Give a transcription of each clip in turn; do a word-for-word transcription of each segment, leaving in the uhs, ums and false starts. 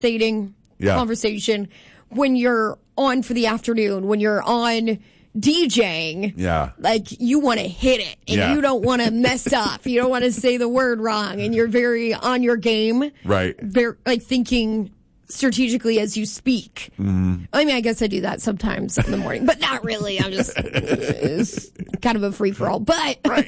dating yeah. conversation, when you're on for the afternoon, when you're on DJing, yeah. like you want to hit it and yeah. you don't want to mess up. You don't want to say the word wrong and you're very on your game. Right. Very, like thinking strategically as you speak. Mm-hmm. I mean, I guess I do that sometimes in the morning, but not really. I'm just it's kind of a free for all. But right.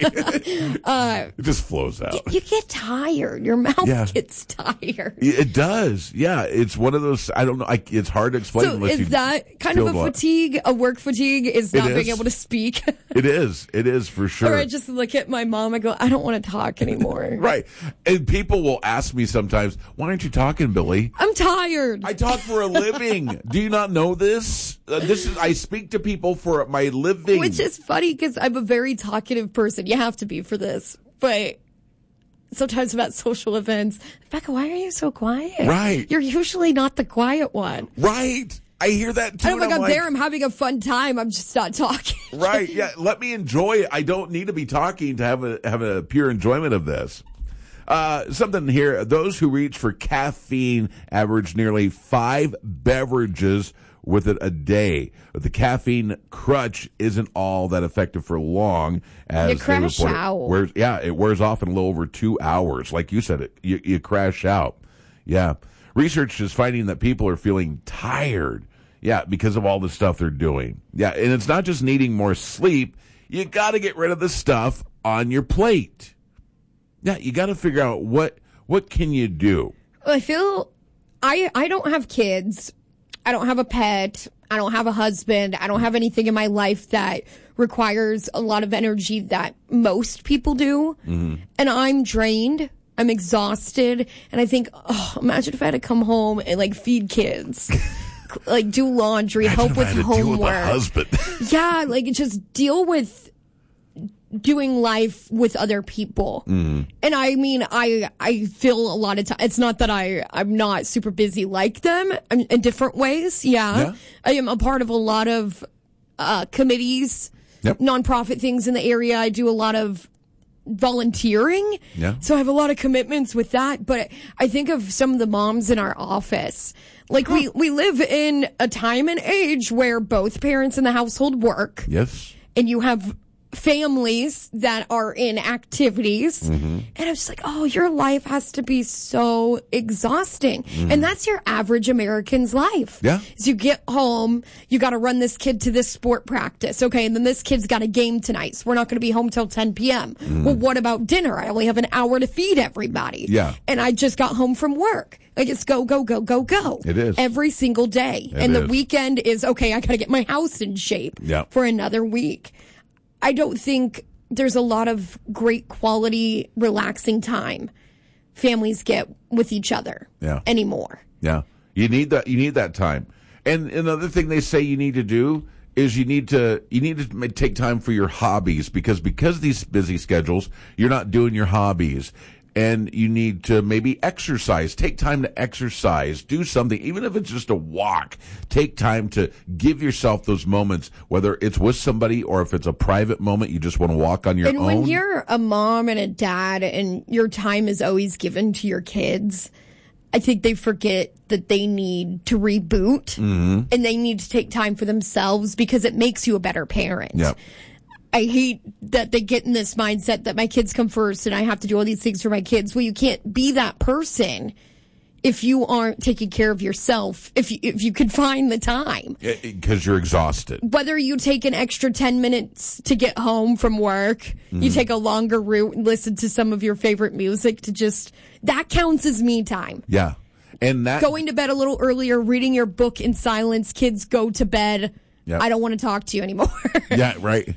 uh, it just flows out. You, you get tired. Your mouth yeah. gets tired. It does. Yeah, it's one of those. I don't know. I, it's hard to explain. So unless is you that kind of a lot. fatigue, a work fatigue? Is not It being is. able to speak? It is. It is for sure. Or I just look at my mom and go, I don't want to talk anymore. Right. And people will ask me sometimes, why aren't you talking, Billy? I'm tired. I talk for a living. Do you not know this? Uh, this is I speak to people for my living. Which is funny because I'm a very talkative person. You have to be for this. But sometimes about social events, Becca, why are you so quiet? Right. You're usually not the quiet one. Right. I hear that too. I don't think I'm I'm like, there. I'm having a fun time. I'm just not talking. Right. Yeah. Let me enjoy it. I don't need to be talking to have a have a pure enjoyment of this. Uh, something here. Those who reach for caffeine average nearly five beverages with it a day. But the caffeine crutch isn't all that effective for long. As you crash they report, out. It wears, yeah, it wears off in a little over two hours. Like you said, it you, you crash out. Yeah. Research is finding that people are feeling tired. Yeah, because of all the stuff they're doing. Yeah, and it's not just needing more sleep. You got to get rid of the stuff on your plate. Yeah, you got to figure out what what can you do. I feel I I don't have kids. I don't have a pet. I don't have a husband. I don't have anything in my life that requires a lot of energy that most people do. Mm-hmm. And I'm drained. I'm exhausted. And I think, oh, imagine if I had to come home and like feed kids. Like do laundry, Imagine help with I had to homework. Deal with a husband. Yeah, like just deal with doing life with other people. Mm. And I mean, I I feel a lot of time. It's not that I, I'm not super busy like them. I'm in different ways. Yeah. yeah. I am a part of a lot of uh, committees, yep. nonprofit things in the area. I do a lot of volunteering. Yeah. So I have a lot of commitments with that. But I think of some of the moms in our office. Like huh. we, we live in a time and age where both parents in the household work. Yes. And you have families that are in activities. Mm-hmm. And I'm just like, oh, your life has to be so exhausting. Mm-hmm. And that's your average American's life. Yeah. Is you get home, you got to run this kid to this sport practice. Okay. And then this kid's got a game tonight. So we're not going to be home till ten p.m. Mm-hmm. Well, what about dinner? I only have an hour to feed everybody. Yeah. And I just got home from work. Like it's go, go, go, go, go. It is. Every single day. It and is. the weekend is, okay, I got to get my house in shape yeah. for another week. I don't think there's a lot of great quality, relaxing time families get with each other yeah. anymore. Yeah. You need that, you need that time. And another thing they say you need to do is you need to, you need to take time for your hobbies because, because of these busy schedules, you're not doing your hobbies. And you need to maybe exercise. Take time to exercise. Do something, even if it's just a walk. Take time to give yourself those moments, whether it's with somebody or if it's a private moment you just want to walk on your and own. And when you're a mom and a dad and your time is always given to your kids, I think they forget that they need to reboot mm-hmm. and they need to take time for themselves because it makes you a better parent. Yep. I hate that they get in this mindset that my kids come first and I have to do all these things for my kids. Well, you can't be that person if you aren't taking care of yourself, if you, if you could find the time. Because you're exhausted. Whether you take an extra ten minutes to get home from work, mm-hmm. you take a longer route and listen to some of your favorite music to just, that counts as me time. Yeah. And that going to bed a little earlier, reading your book in silence, kids go to bed. Yep. I don't want to talk to you anymore. Yeah, right.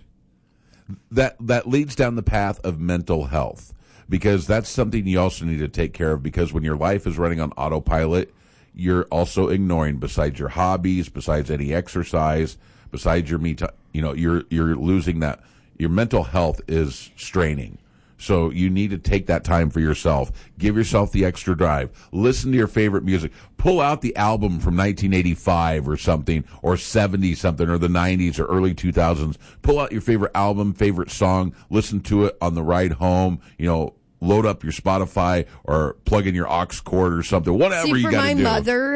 That that leads down the path of mental health because that's something you also need to take care of because when your life is running on autopilot, you're also ignoring besides your hobbies, besides any exercise, besides your me time, you know, you're you're losing that. Your mental health is straining. So you need to take that time for yourself. Give yourself the extra drive. Listen to your favorite music. Pull out the album from nineteen eighty-five or something, or seventy something, or the nineties or early two thousands. Pull out your favorite album, favorite song. Listen to it on the ride home. You know, load up your Spotify or plug in your aux cord or something, whatever See, you for got to my do. mother,